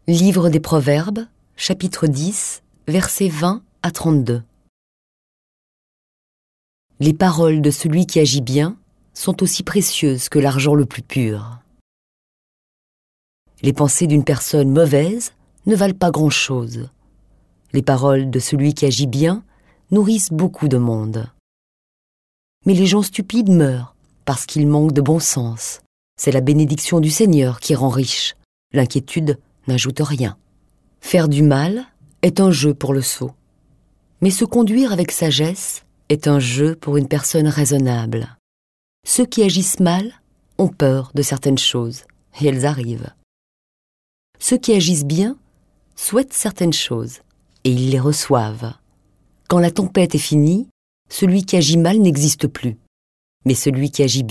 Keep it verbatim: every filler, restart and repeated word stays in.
Livre des Proverbes, chapitre dix, versets vingt à trente-deux. Les paroles de celui qui agit bien sont aussi précieuses que l'argent le plus pur. Les pensées d'une personne mauvaise ne valent pas grand-chose. Les paroles de celui qui agit bien nourrissent beaucoup de monde. Mais les gens stupides meurent parce qu'ils manquent de bon sens. C'est la bénédiction du Seigneur qui rend riche. L'inquiétude n'ajoute rien. Faire du mal est un jeu pour le sot. Mais se conduire avec sagesse est un jeu pour une personne raisonnable. Ceux qui agissent mal ont peur de certaines choses, et elles arrivent. Ceux qui agissent bien souhaitent certaines choses, et ils les reçoivent. Quand la tempête est finie, celui qui agit mal n'existe plus. Mais celui qui agit bien